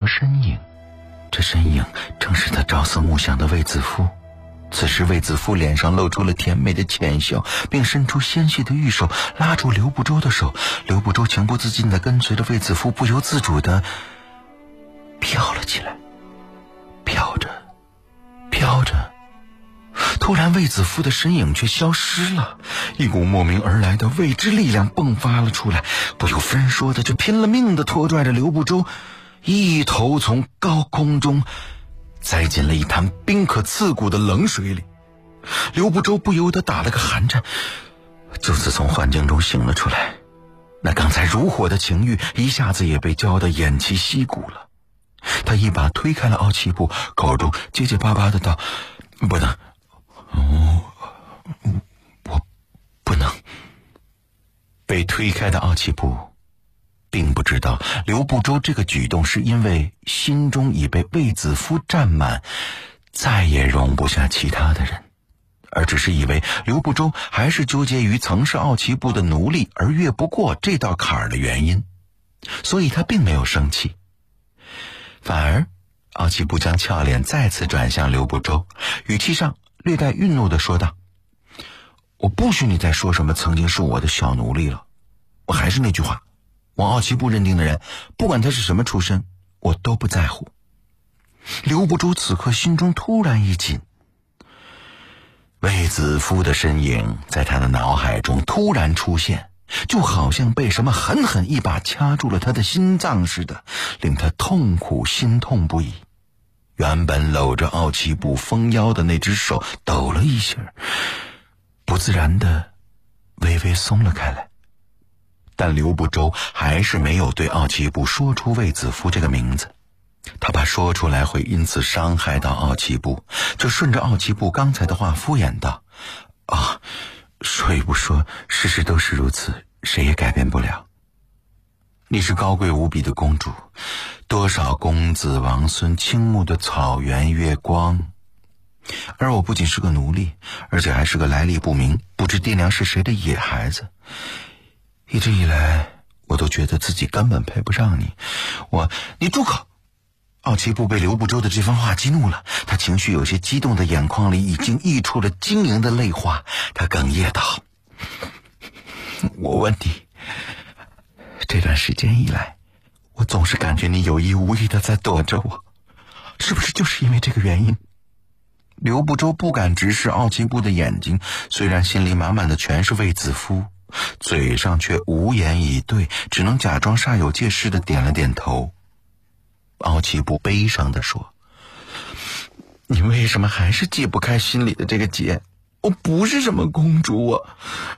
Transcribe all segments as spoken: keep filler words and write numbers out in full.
身影，这身影正是他朝思暮想的卫子夫。此时卫子夫脸上露出了甜美的浅笑，并伸出纤细的玉手拉住刘不周的手。刘不周情不自禁地跟随着卫子夫，不由自主地飘了起来，飘着飘着，突然卫子夫的身影却消失了，一股莫名而来的未知力量迸发了出来，不由分说的就拼了命地拖拽着刘不周，一头从高空中栽进了一潭冰可刺骨的冷水里。刘不周不由得打了个寒颤，就此从幻境中醒了出来。那刚才如火的情欲一下子也被浇得偃旗息鼓了。他一把推开了奥奇布，口中结结巴巴的道：不能，哦，我不能。被推开的奥奇布并不知道刘不周这个举动是因为心中已被卫子夫占满，再也容不下其他的人，而只是以为刘不周还是纠结于曾是奥奇布的奴隶而越不过这道坎儿的原因，所以他并没有生气。反而奥奇布将俏脸再次转向刘不周，语气上略带愠怒地说道：我不许你再说什么曾经是我的小奴隶了，我还是那句话，我奥奇布认定的人，不管他是什么出身，我都不在乎。刘不周此刻心中突然一紧，卫子夫的身影在他的脑海中突然出现，就好像被什么狠狠一把掐住了他的心脏似的，令他痛苦心痛不已。原本搂着奥奇布丰腰的那只手抖了一下，不自然的微微松了开来。但刘不周还是没有对奥奇布说出卫子夫这个名字，他怕说出来会因此伤害到奥奇布，就顺着奥奇布刚才的话敷衍道：啊，说与不说，事事都是如此，谁也改变不了。你是高贵无比的公主，多少公子王孙倾慕的草原月光，而我不仅是个奴隶，而且还是个来历不明，不知爹娘是谁的野孩子。一直以来我都觉得自己根本配不上你。我你住口！奥奇布被刘不周的这番话激怒了，他情绪有些激动的眼眶里已经溢出了晶莹的泪花。他哽咽道：我问你，这段时间以来，我总是感觉你有意无意的在躲着我，是不是就是因为这个原因？刘不周不敢直视奥奇布的眼睛，虽然心里满满的全是卫子夫，嘴上却无言以对，只能假装煞有介事的点了点头。奥奇布悲伤地说：你为什么还是解不开心里的这个结？我不是什么公主啊，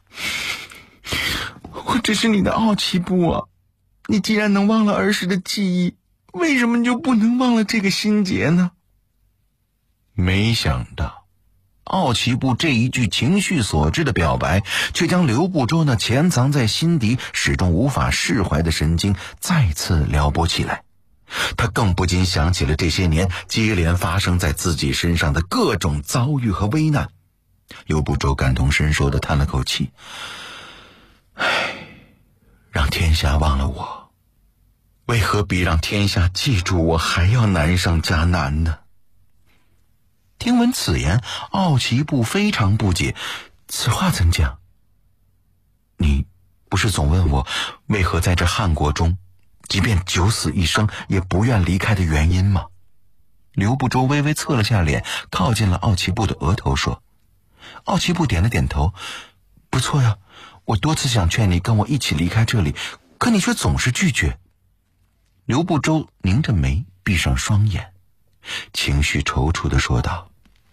我只是你的奥奇布啊！你既然能忘了儿时的记忆，为什么你就不能忘了这个心结呢？没想到奥奇布这一句情绪所致的表白，却将刘不周那潜藏在心底始终无法释怀的神经再次撩拨起来。他更不禁想起了这些年接连发生在自己身上的各种遭遇和危难。刘不周感同身受地叹了口气：唉，让天下忘了我，为何比让天下记住我还要难上加难呢？听闻此言，奥奇布非常不解，此话怎讲？你不是总问我为何在这汉国中即便九死一生也不愿离开的原因吗？刘不周微微侧了下脸，靠近了奥奇布的额头说。奥奇布点了点头：不错呀，我多次想劝你跟我一起离开这里，可你却总是拒绝。刘不周拧着眉，闭上双眼，情绪踌躇地说道：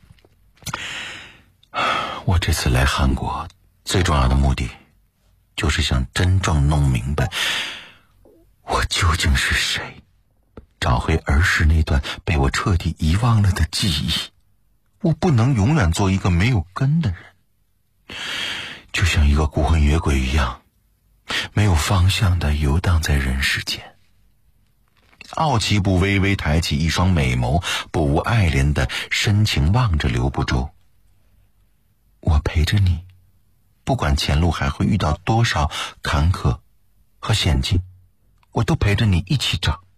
我这次来韩国最重要的目的，就是想真正弄明白我究竟是谁，找回儿时那段被我彻底遗忘了的记忆。我不能永远做一个没有根的人，就像一个孤魂野鬼一样，没有方向地游荡在人世间。奥奇布微微抬起一双美眸，不无爱怜的深情望着刘不周：我陪着你，不管前路还会遇到多少坎坷和险境，我都陪着你一起找。